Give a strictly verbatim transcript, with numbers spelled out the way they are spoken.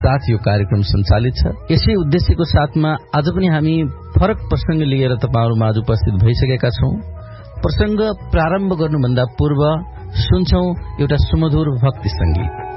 साथ यो कार्यक्रम सञ्चालित छ। यसै उद्देश्यको साथमा आज पनि हामी फरक प्रसंग लिएर तपाईहरुमा आज उपस्थित भइसकेका छौं। प्रसंग प्रारम्भ गर्नुभन्दा पूर्व सुन्छौं एउटा सुमधुर भक्ति संगीत।